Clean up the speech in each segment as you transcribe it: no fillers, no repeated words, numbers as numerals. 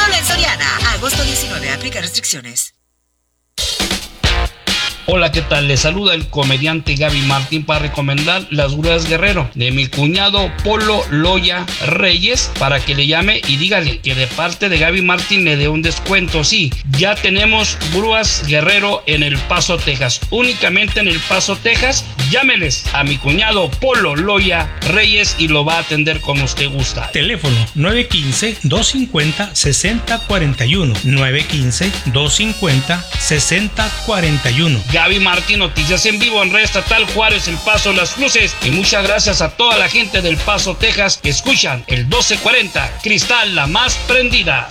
Solo en Soriana. Agosto 19. Aplica restricciones. Hola, ¿qué tal? Les saluda el comediante Gaby Martín para recomendar Las Grúas Guerrero de mi cuñado Polo Loya Reyes, para que le llame y dígale que de parte de Gaby Martín le dé un descuento. Sí, ya tenemos Grúas Guerrero en El Paso, Texas. Únicamente en El Paso, Texas. Llámeles a mi cuñado Polo Loya Reyes y lo va a atender como usted gusta. Teléfono 915-250-6041. 915-250-6041. Gaby Martín, noticias en vivo en Red Estatal Juárez, El Paso, Las Cruces. Y muchas gracias a toda la gente del Paso, Texas, que escuchan el 1240 Cristal, la más prendida.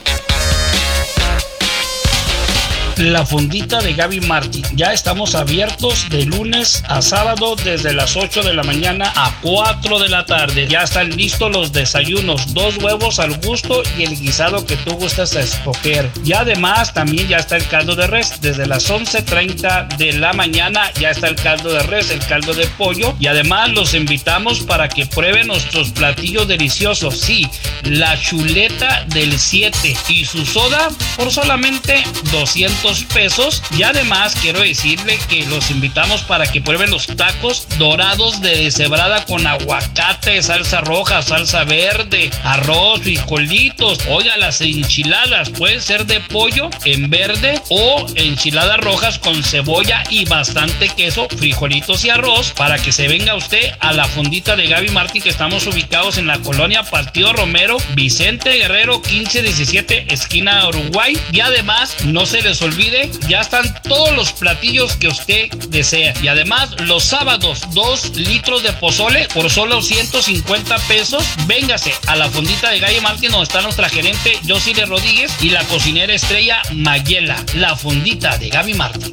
La fondita de Gaby Martín. Ya estamos abiertos de lunes a sábado desde las 8 de la mañana a 4 de la tarde. Ya están listos los desayunos, 2 huevos al gusto y el guisado que tú gustas escoger. Y además también ya está el caldo de res. Desde las 11:30 de la mañana ya está el caldo de res, el caldo de pollo. Y además los invitamos para que prueben nuestros platillos deliciosos. Sí, la chuleta del 7 y su soda por solamente 200 pesos. Y además quiero decirle que los invitamos para que prueben los tacos dorados de deshebrada con aguacate, salsa roja, salsa verde, arroz, frijolitos. Oiga, las enchiladas pueden ser de pollo en verde o enchiladas rojas con cebolla y bastante queso, frijolitos y arroz, para que se venga usted a la fondita de Gaby Martín, que estamos ubicados en la colonia Partido Romero, Vicente Guerrero 1517, esquina Uruguay. Y además no se les olvide, ya están todos los platillos que usted desea. Y además los sábados 2 litros de pozole por solo 150 pesos. Véngase a la fondita de Gaby Martín, donde está nuestra gerente Yosile Rodríguez y la cocinera estrella Mayela. La fondita de Gaby Martín.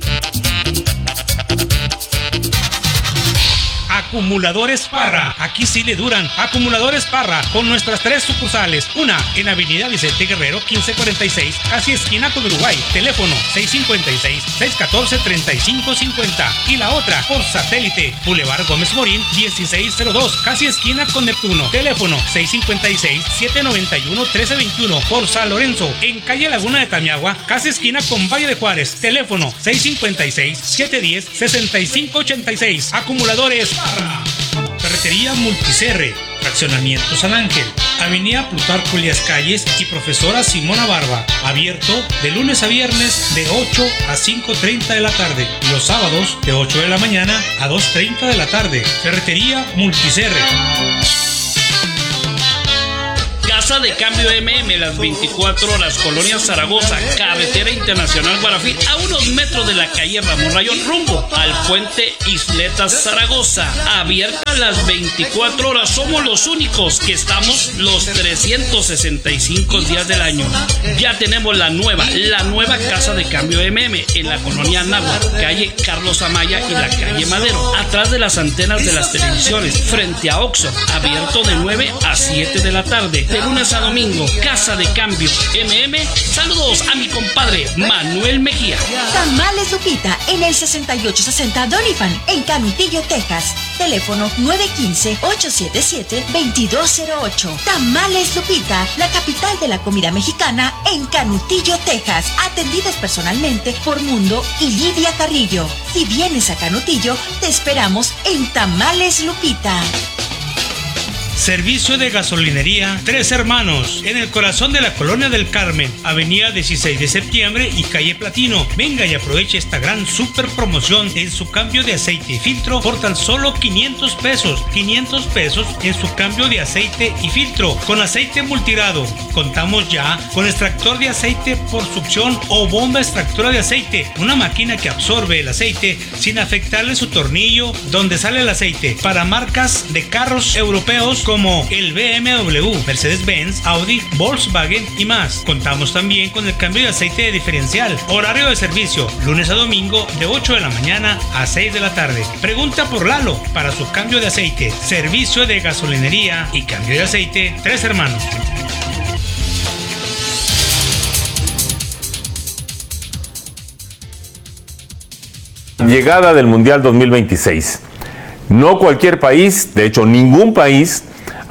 Acumuladores Parra, aquí sí le duran. Acumuladores Parra, con nuestras 3 sucursales. Una en Avenida Vicente Guerrero 1546, casi esquina con Uruguay. Teléfono 656-614-3550. Y la otra por satélite, Boulevard Gómez Morín 1602, casi esquina con Neptuno. Teléfono 656-791-1321. Por San Lorenzo, en calle Laguna de Tamiagua, casi esquina con Valle de Juárez. Teléfono 656-710-6586. Acumuladores Parra. Ferretería Multicerre, Fraccionamiento San Ángel, Avenida Plutarco Elías Calles y Profesora Simona Barba. Abierto de lunes a viernes de 8 a 5:30 de la tarde. Y los sábados de 8 de la mañana a 2:30 de la tarde. Ferretería Multicerre. Casa de Cambio MM, las 24 horas, Colonia Zaragoza, Carretera Internacional Guarafí, a unos metros de la calle Ramón Rayón, rumbo al puente Isletas Zaragoza. Abierta las 24 horas, somos los únicos que estamos los 365 días del año. Ya tenemos la nueva Casa de Cambio MM en la colonia Anáhuac, calle Carlos Amaya y la calle Madero, atrás de las antenas de las televisiones, frente a Oxxo. Abierto de 9 a 7 de la tarde. De lunes a domingo, Casa de Cambio MM. Saludos a mi compadre Manuel Mejía. Tamales Lupita en el 6860 Doniphan en Canutillo, Texas. Teléfono 915-877-2208. Tamales Lupita, la capital de la comida mexicana en Canutillo, Texas. Atendidas personalmente por Mundo y Lidia Carrillo. Si vienes a Canutillo, te esperamos en Tamales Lupita. Servicio de gasolinería Tres Hermanos, en el corazón de la Colonia del Carmen, Avenida 16 de Septiembre y calle Platino. Venga y aproveche esta gran super promoción en su cambio de aceite y filtro por tan solo 500 pesos. 500 pesos en su cambio de aceite y filtro con aceite multigrado. Contamos ya con extractor de aceite por succión o bomba extractora de aceite, una máquina que absorbe el aceite sin afectarle su tornillo donde sale el aceite, para marcas de carros europeos como el BMW, Mercedes-Benz, Audi, Volkswagen y más. Contamos también con el cambio de aceite de diferencial. Horario de servicio, lunes a domingo de 8 de la mañana a 6 de la tarde. Pregunta por Lalo para su cambio de aceite. Servicio de gasolinería y cambio de aceite Tres Hermanos. Llegada del Mundial 2026. No cualquier país, de hecho ningún país,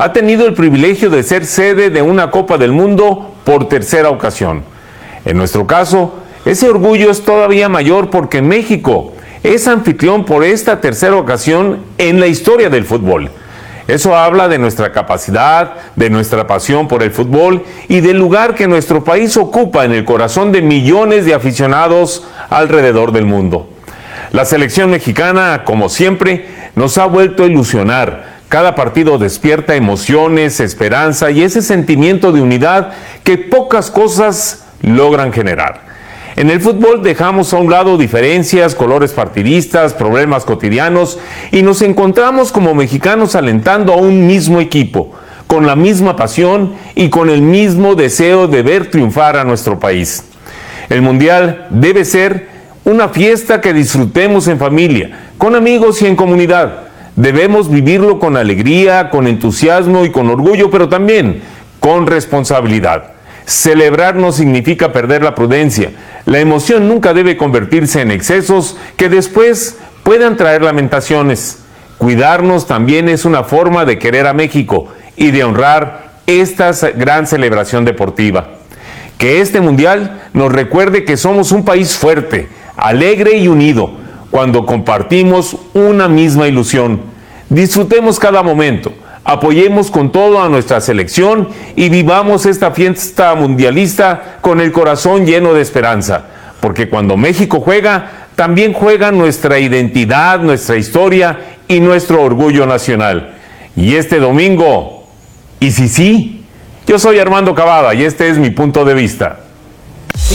ha tenido el privilegio de ser sede de una Copa del Mundo por tercera ocasión. En nuestro caso, ese orgullo es todavía mayor porque México es anfitrión por esta tercera ocasión en la historia del fútbol. Eso habla de nuestra capacidad, de nuestra pasión por el fútbol y del lugar que nuestro país ocupa en el corazón de millones de aficionados alrededor del mundo. La selección mexicana, como siempre, nos ha vuelto a ilusionar. Cada partido despierta emociones, esperanza y ese sentimiento de unidad que pocas cosas logran generar. En el fútbol dejamos a un lado diferencias, colores partidistas, problemas cotidianos y nos encontramos como mexicanos alentando a un mismo equipo, con la misma pasión y con el mismo deseo de ver triunfar a nuestro país. El Mundial debe ser una fiesta que disfrutemos en familia, con amigos y en comunidad. Debemos vivirlo con alegría, con entusiasmo y con orgullo, pero también con responsabilidad. Celebrar no significa perder la prudencia. La emoción nunca debe convertirse en excesos que después puedan traer lamentaciones. Cuidarnos también es una forma de querer a México y de honrar esta gran celebración deportiva. Que este mundial nos recuerde que somos un país fuerte, alegre y unido, cuando compartimos una misma ilusión. Disfrutemos cada momento. Apoyemos con todo a nuestra selección y vivamos esta fiesta mundialista con el corazón lleno de esperanza, porque cuando México juega, también juega nuestra identidad, nuestra historia y nuestro orgullo nacional. Y este domingo, ¿y si sí? Yo soy Armando Cavada y este es mi punto de vista. Sí,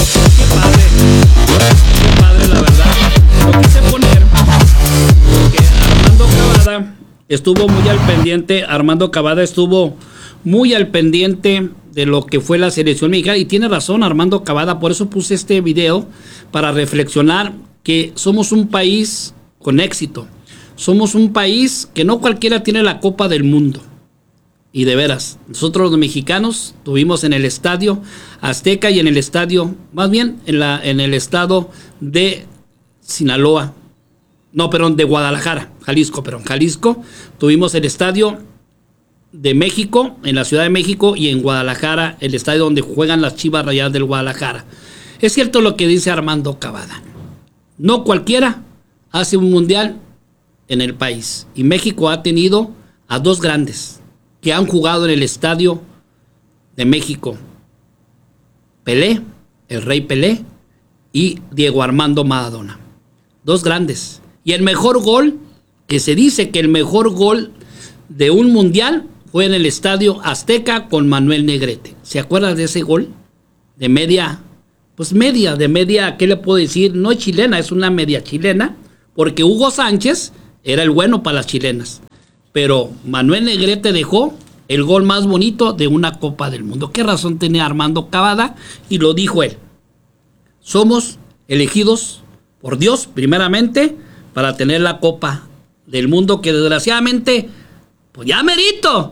qué padre la verdad. Lo quise poner porque Armando Cavada estuvo muy al pendiente. Armando Cavada estuvo muy al pendiente de lo que fue la selección mexicana y tiene razón Armando Cavada, por eso puse este video para reflexionar que somos un país con éxito, somos un país que no cualquiera tiene la Copa del Mundo. Y de veras, nosotros los mexicanos tuvimos en el Estadio Azteca y en el estadio, más bien en el estado de Sinaloa, no, perdón, de Guadalajara, Jalisco, tuvimos el Estadio de México, en la Ciudad de México, y en Guadalajara, el estadio donde juegan las Chivas Rayadas del Guadalajara. Es cierto lo que dice Armando Cavada, no cualquiera hace un mundial en el país, y México ha tenido a dos grandes que han jugado en el Estadio de México: Pelé, el Rey Pelé, y Diego Armando Maradona. Dos grandes. Y el mejor gol, que se dice que el mejor gol de un mundial fue en el Estadio Azteca con Manuel Negrete. ¿Se acuerdan de ese gol? De media, ¿qué le puedo decir? No es chilena, es una media chilena, porque Hugo Sánchez era el bueno para las chilenas. Pero Manuel Negrete dejó el gol más bonito de una Copa del Mundo. ¿Qué razón tenía Armando Cavada? Y lo dijo él. Somos elegidos por Dios, primeramente, para tener la Copa del Mundo, que desgraciadamente, pues ya merito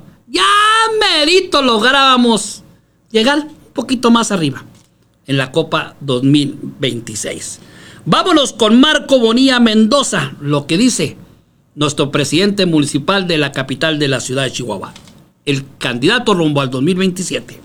lográbamos llegar un poquito más arriba en la Copa 2026. Vámonos con Marco Bonilla Mendoza, lo que dice nuestro presidente municipal de la capital de la ciudad de Chihuahua, el candidato rumbo al 2027.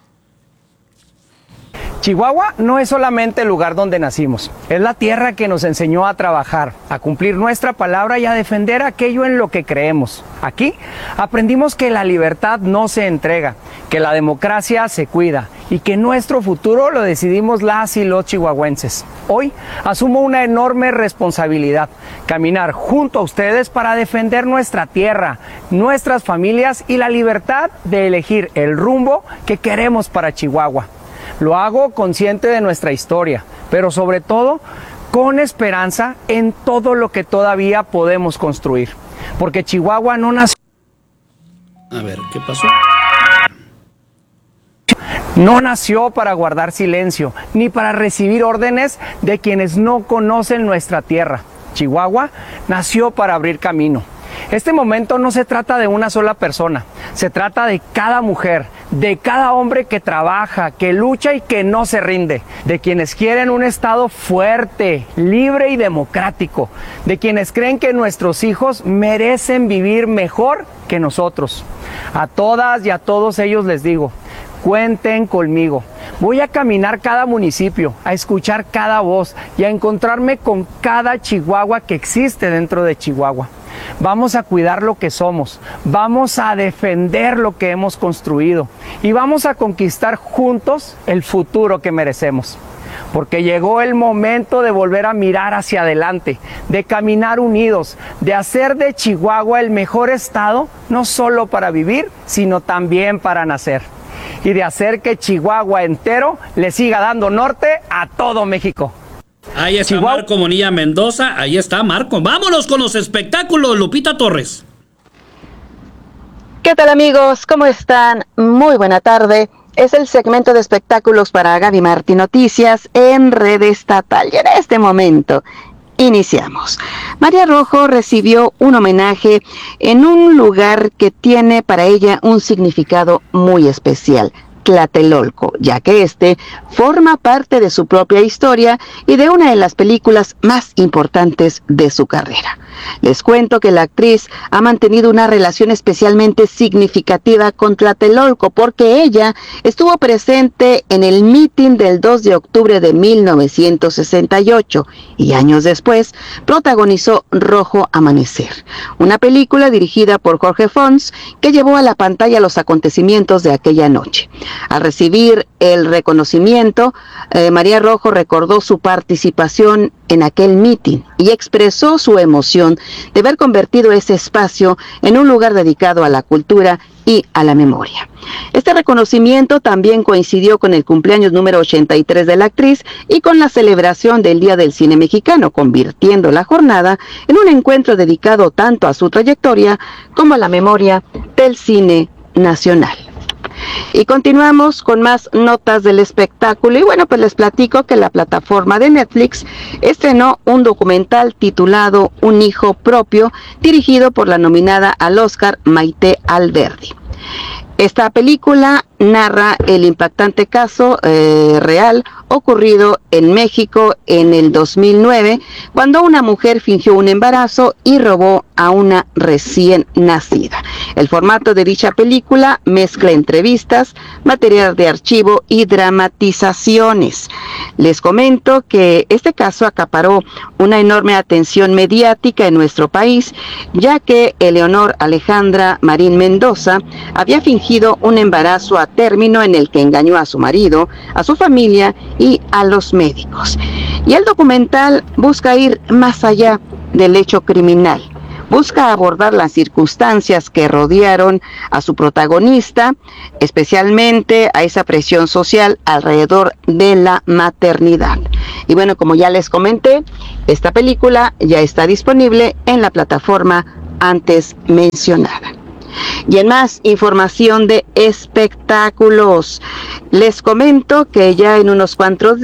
Chihuahua no es solamente el lugar donde nacimos, es la tierra que nos enseñó a trabajar, a cumplir nuestra palabra y a defender aquello en lo que creemos. Aquí aprendimos que la libertad no se entrega, que la democracia se cuida y que nuestro futuro lo decidimos las y los chihuahuenses. Hoy asumo una enorme responsabilidad, caminar junto a ustedes para defender nuestra tierra, nuestras familias y la libertad de elegir el rumbo que queremos para Chihuahua. Lo hago consciente de nuestra historia, pero sobre todo con esperanza en todo lo que todavía podemos construir. Porque Chihuahua no nació... A ver, ¿qué pasó? No nació para guardar silencio, ni para recibir órdenes de quienes no conocen nuestra tierra. Chihuahua nació para abrir camino. Este momento no se trata de una sola persona, se trata de cada mujer, de cada hombre que trabaja, que lucha y que no se rinde, de quienes quieren un Estado fuerte, libre y democrático, de quienes creen que nuestros hijos merecen vivir mejor que nosotros. A todas y a todos ellos les digo, cuenten conmigo. Voy a caminar cada municipio, a escuchar cada voz y a encontrarme con cada chihuahua que existe dentro de Chihuahua. Vamos a cuidar lo que somos, vamos a defender lo que hemos construido y vamos a conquistar juntos el futuro que merecemos. Porque llegó el momento de volver a mirar hacia adelante, de caminar unidos, de hacer de Chihuahua el mejor estado, no solo para vivir, sino también para nacer. Y de hacer que Chihuahua entero le siga dando norte a todo México. Ahí está Chihuahua. Marco Bonilla Mendoza, ahí está Marco. Vámonos con los espectáculos, Lupita Torres. ¿Qué tal, amigos? ¿Cómo están? Muy buena tarde. Es el segmento de espectáculos para Gaby Martín Noticias en Red Estatal. Y en este momento iniciamos. María Rojo recibió un homenaje en un lugar que tiene para ella un significado muy especial. Tlatelolco, ya que este forma parte de su propia historia y de una de las películas más importantes de su carrera. Les cuento que la actriz ha mantenido una relación especialmente significativa con Tlatelolco porque ella estuvo presente en el mitin del 2 de octubre de 1968 y años después protagonizó Rojo Amanecer, una película dirigida por Jorge Fons que llevó a la pantalla los acontecimientos de aquella noche. Al recibir el reconocimiento, María Rojo recordó su participación en aquel mitin y expresó su emoción de haber convertido ese espacio en un lugar dedicado a la cultura y a la memoria. Este reconocimiento también coincidió con el cumpleaños número 83 de la actriz y con la celebración del Día del Cine Mexicano, convirtiendo la jornada en un encuentro dedicado tanto a su trayectoria como a la memoria del cine nacional. Y continuamos con más notas del espectáculo y bueno, pues les platico que la plataforma de Netflix estrenó un documental titulado Un hijo propio, dirigido por la nominada al Oscar Maite Alberdi. Esta película narra el impactante caso real ocurrido en México en el 2009, cuando una mujer fingió un embarazo y robó a una recién nacida. El formato de dicha película mezcla entrevistas, material de archivo y dramatizaciones. Les comento que este caso acaparó una enorme atención mediática en nuestro país, ya que Eleonor Alejandra Marín Mendoza había fingido un embarazo a término en el que engañó a su marido, a su familia y a los médicos. Y el documental busca ir más allá del hecho criminal. Busca abordar las circunstancias que rodearon a su protagonista, especialmente a esa presión social alrededor de la maternidad. Y bueno, como ya les comenté, esta película ya está disponible en la plataforma antes mencionada. Y en más información de espectáculos, les comento que ya en unos cuantos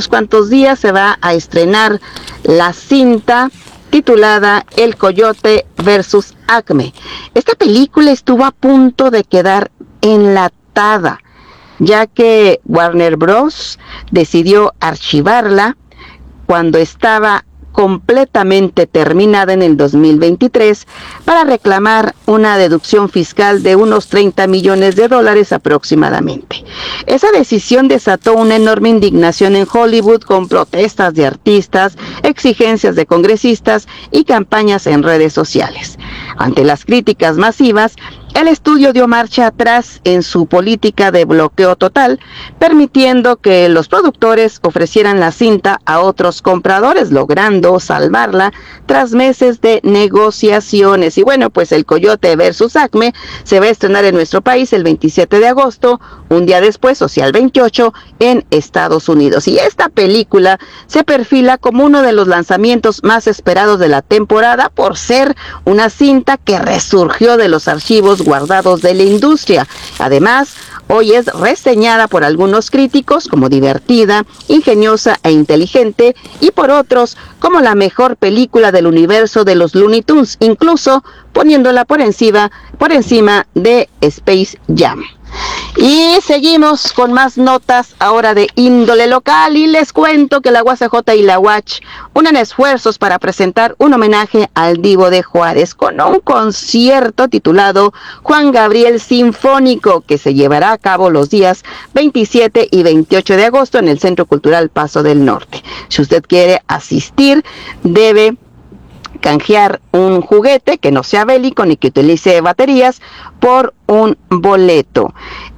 días se va a estrenar la cinta titulada El Coyote versus Acme. Esta película estuvo a punto de quedar enlatada, ya que Warner Bros. Decidió archivarla cuando estaba completamente terminada en el 2023 para reclamar una deducción fiscal de unos $30 millones aproximadamente. Esa decisión desató una enorme indignación en Hollywood con protestas de artistas, exigencias de congresistas y campañas en redes sociales. Ante las críticas masivas, el estudio dio marcha atrás en su política de bloqueo total, permitiendo que los productores ofrecieran la cinta a otros compradores, logrando salvarla tras meses de negociaciones. Y bueno, pues El Coyote versus Acme se va a estrenar en nuestro país el 27 de agosto, un día después, o sea, el 28, en Estados Unidos. Y esta película se perfila como uno de los lanzamientos más esperados de la temporada por ser una cinta que resurgió de los archivos guardados de la industria. Además, hoy es reseñada por algunos críticos como divertida, ingeniosa e inteligente, y por otros como la mejor película del universo de los Looney Tunes, incluso poniéndola por encima de Space Jam. Y seguimos con más notas ahora de índole local, y les cuento que la UACJ y la UACH unen esfuerzos para presentar un homenaje al Divo de Juárez con un concierto titulado Juan Gabriel Sinfónico, que se llevará a cabo los días 27 y 28 de agosto en el Centro Cultural Paso del Norte. Si usted quiere asistir, debe canjear un juguete que no sea bélico ni que utilice baterías por un boleto.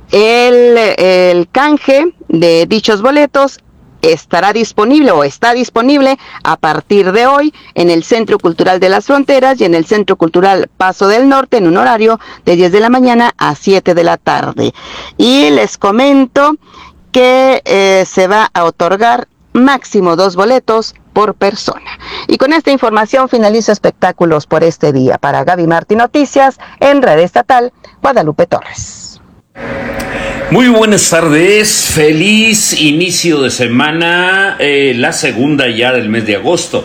El canje de dichos boletos estará disponible o está disponible a partir de hoy en el Centro Cultural de las Fronteras y en el Centro Cultural Paso del Norte en un horario de 10 de la mañana a 7 de la tarde. Y les comento que se va a otorgar máximo 2 boletos por persona. Y con esta información finalizo espectáculos por este día. Para Gaby Martín Noticias, en Red Estatal, Guadalupe Torres. Muy buenas tardes, feliz inicio de semana, la segunda ya del mes de agosto.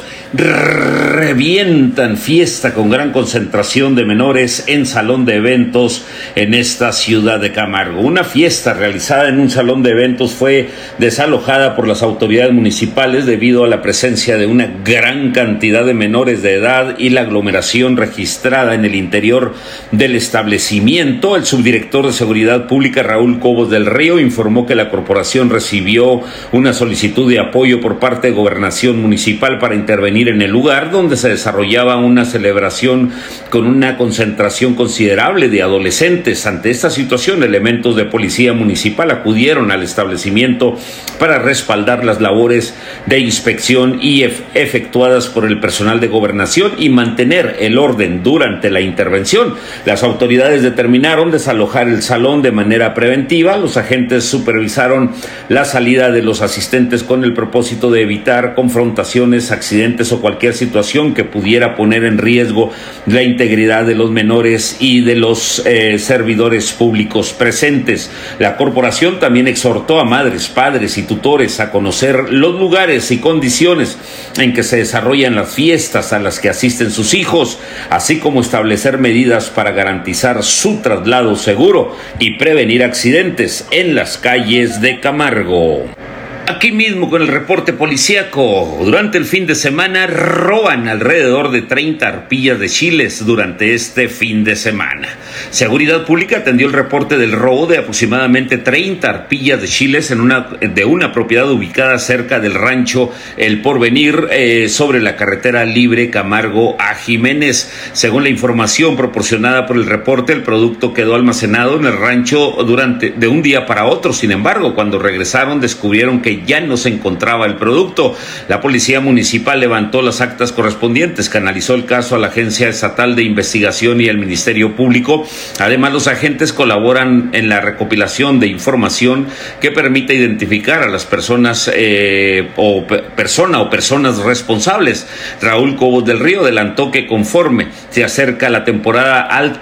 Revientan fiesta con gran concentración de menores en salón de eventos en esta ciudad de Camargo. Una fiesta realizada en un salón de eventos fue desalojada por las autoridades municipales debido a la presencia de una gran cantidad de menores de edad y la aglomeración registrada en el interior del establecimiento. El subdirector de Seguridad Pública, Raúl Cobos del Río, informó que la corporación recibió una solicitud de apoyo por parte de Gobernación Municipal para intervenir en el lugar donde se desarrollaba una celebración con una concentración considerable de adolescentes. Ante esta situación, elementos de Policía Municipal acudieron al establecimiento para respaldar las labores de inspección y efectuadas por el personal de Gobernación y mantener el orden durante la intervención. Las autoridades determinaron desalojar el salón de manera preventiva. Los agentes supervisaron la salida de los asistentes con el propósito de evitar confrontaciones, accidentes o cualquier situación que pudiera poner en riesgo la integridad de los menores y de los servidores públicos presentes. La corporación también exhortó a madres, padres y tutores a conocer los lugares y condiciones en que se desarrollan las fiestas a las que asisten sus hijos, así como establecer medidas para garantizar su traslado seguro y prevenir accidentes en las calles de Camargo. Aquí mismo con el reporte policíaco. Durante el fin de semana roban alrededor de 30 arpillas de chiles durante este fin de semana. Seguridad Pública atendió el reporte del robo de aproximadamente 30 arpillas de chiles de una propiedad ubicada cerca del rancho El Porvenir, sobre la carretera libre Camargo a Jiménez. Según la información proporcionada por el reporte, el producto quedó almacenado en el rancho de un día para otro. Sin embargo, cuando regresaron descubrieron que ya no se encontraba el producto. La Policía Municipal levantó las actas correspondientes, canalizó el caso a la Agencia Estatal de Investigación y al Ministerio Público. Además, los agentes colaboran en la recopilación de información que permite identificar a las personas o personas responsables. Raúl Cobos del Río adelantó que conforme se acerca la temporada alta